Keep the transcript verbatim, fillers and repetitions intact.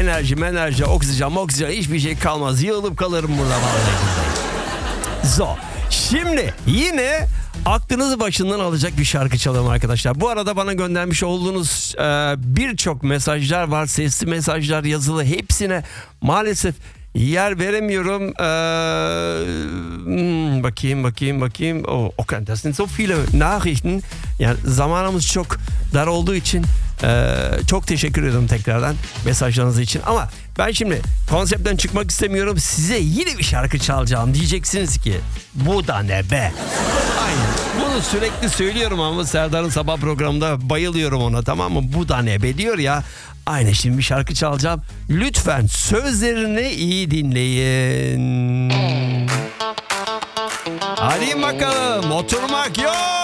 enerji, enerji, oksijen, oksijen hiçbir şey kalmaz. Yığılıp kalırım burada vallahi. So, şimdi yine aklınızı başından alacak bir şarkı çalalım arkadaşlar. Bu arada bana göndermiş olduğunuz e, birçok mesajlar var. Sesli mesajlar, yazılı, hepsine maalesef yer veremiyorum. Ee, hmm, bakayım bakayım bakayım. Oh, okay, das sind so viele Nachrichten. Yani zamanımız çok dar olduğu için e, çok teşekkür ederim tekrardan mesajlarınız için. Ama ben şimdi konseptten çıkmak istemiyorum. Size yine bir şarkı çalacağım. Diyeceksiniz ki bu da ne be? Aynen. Bunu sürekli söylüyorum ama Serdar'ın sabah programında bayılıyorum ona, tamam mı? Bu da ne be diyor ya. Aynen, şimdi bir şarkı çalacağım. Lütfen sözlerini iyi dinleyin. Hadi bakalım, oturmak yok.